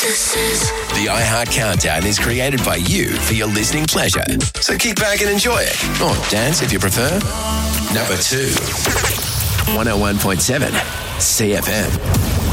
The iHeart Countdown is created by you for your listening pleasure. So kick back and enjoy it. Or dance if you prefer. Number 2. 101.7 CFM.